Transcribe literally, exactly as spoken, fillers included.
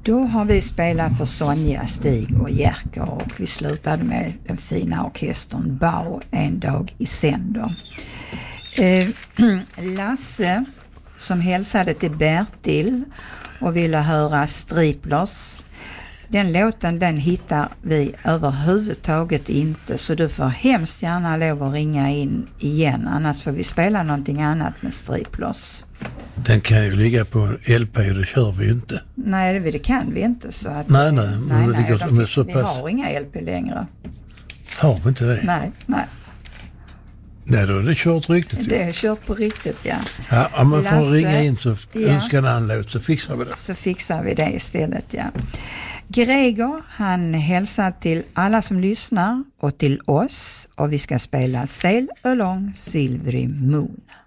Då har vi spelat för Sonja, Stig och Jerker och vi slutade med den fina orkestern Bau en dag i sänder. Eh, Lasse som hälsade till Bertil och ville höra Striplers. Den låten den hittar vi överhuvudtaget inte, så du får hemskt gärna lov att ringa in igen, annars får vi spela någonting annat med Striplers. Den kan ju ligga på L P, det kör vi ju inte. Nej, det, det kan vi inte. Så att, nej, nej. nej, nej nej de, de, så vi pass... har inga L P längre. Har vi inte det? Nej, nej. Nej, då är det kört riktigt. Det är kört på riktigt, ja. Ja, om man får Lasse, ringa in så ja. önskar en låt så fixar vi det. Så fixar vi det istället, ja. Gregor, han hälsar till alla som lyssnar och till oss och vi ska spela Sail Along Silvery Moon.